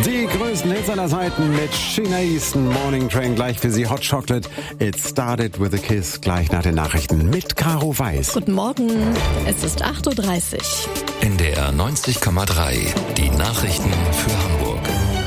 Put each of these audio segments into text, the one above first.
Die größten Hits aller Zeiten mit Sheena Easton, Morning Train, gleich für Sie Hot Chocolate. It started with a kiss, gleich nach den Nachrichten mit Caro Weiß. Guten Morgen, es ist 8.30 Uhr. NDR 90,3, die Nachrichten für Hamburg.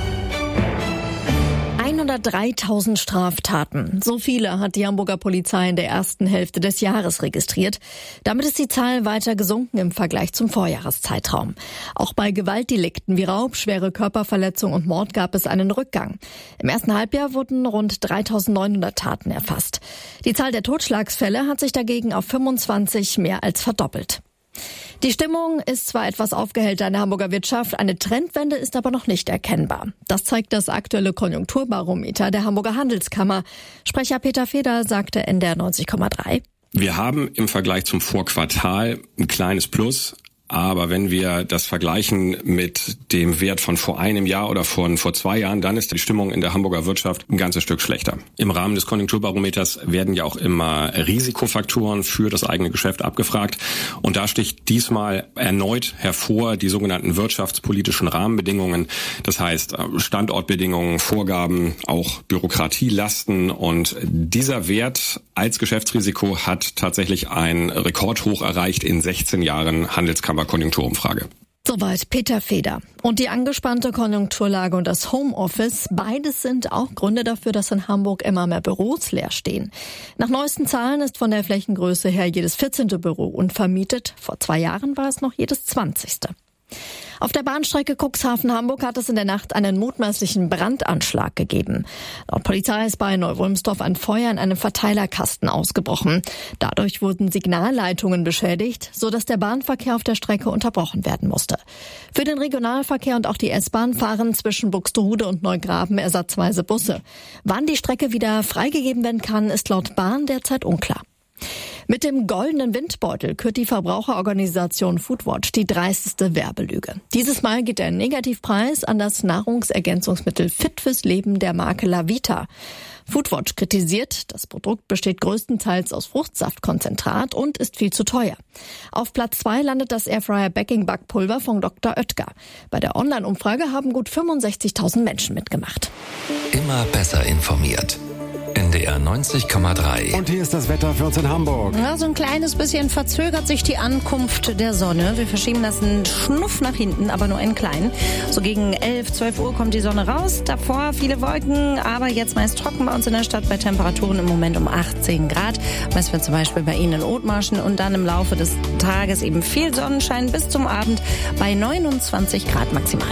103.000 Straftaten. So viele hat die Hamburger Polizei in der ersten Hälfte des Jahres registriert. Damit ist die Zahl weiter gesunken im Vergleich zum Vorjahreszeitraum. Auch bei Gewaltdelikten wie Raub, schwere Körperverletzung und Mord gab es einen Rückgang. Im ersten Halbjahr wurden rund 3.900 Taten erfasst. Die Zahl der Totschlagsfälle hat sich dagegen auf 25 mehr als verdoppelt. Die Stimmung ist zwar etwas aufgehellter in der Hamburger Wirtschaft, eine Trendwende ist aber noch nicht erkennbar. Das zeigt das aktuelle Konjunkturbarometer der Hamburger Handelskammer. Sprecher Peter Feder sagte NDR 90,3. Wir haben im Vergleich zum Vorquartal ein kleines Plus. Aber wenn wir das vergleichen mit dem Wert von vor einem Jahr oder vor 2 Jahren, dann ist die Stimmung in der Hamburger Wirtschaft ein ganzes Stück schlechter. Im Rahmen des Konjunkturbarometers werden ja auch immer Risikofaktoren für das eigene Geschäft abgefragt. Und da sticht diesmal erneut hervor die sogenannten wirtschaftspolitischen Rahmenbedingungen. Das heißt Standortbedingungen, Vorgaben, auch Bürokratielasten. Und dieser Wert als Geschäftsrisiko hat tatsächlich ein Rekordhoch erreicht in 16 Jahren Handelskammer-Konjunkturumfrage. Soweit Peter Feder. Und die angespannte Konjunkturlage und das Homeoffice, beides sind auch Gründe dafür, dass in Hamburg immer mehr Büros leer stehen. Nach neuesten Zahlen ist von der Flächengröße her jedes 14. Büro unvermietet. Vor 2 Jahren war es noch jedes 20. Auf der Bahnstrecke Cuxhaven-Hamburg hat es in der Nacht einen mutmaßlichen Brandanschlag gegeben. Laut Polizei ist bei Neu-Wulmsdorf ein Feuer in einem Verteilerkasten ausgebrochen. Dadurch wurden Signalleitungen beschädigt, sodass der Bahnverkehr auf der Strecke unterbrochen werden musste. Für den Regionalverkehr und auch die S-Bahn fahren zwischen Buxtehude und Neugraben ersatzweise Busse. Wann die Strecke wieder freigegeben werden kann, ist laut Bahn derzeit unklar. Mit dem goldenen Windbeutel kürt die Verbraucherorganisation Foodwatch die dreisteste Werbelüge. Dieses Mal geht der Negativpreis an das Nahrungsergänzungsmittel Fit fürs Leben der Marke Lavita. Foodwatch kritisiert, das Produkt besteht größtenteils aus Fruchtsaftkonzentrat und ist viel zu teuer. Auf Platz 2 landet das Airfryer Baking Backpulver von Dr. Oetker. Bei der Online-Umfrage haben gut 65.000 Menschen mitgemacht. Immer besser informiert. NDR 90,3. Und hier ist das Wetter für uns in Hamburg. Ja, so ein kleines bisschen verzögert sich die Ankunft der Sonne. Wir verschieben das einen Schnuff nach hinten, aber nur einen kleinen. So gegen 11, 12 Uhr kommt die Sonne raus. Davor viele Wolken, aber jetzt meist trocken bei uns in der Stadt bei Temperaturen im Moment um 18 Grad. Meist wird zum Beispiel bei Ihnen in Othmarschen und dann im Laufe des Tages eben viel Sonnenschein bis zum Abend bei 29 Grad maximal.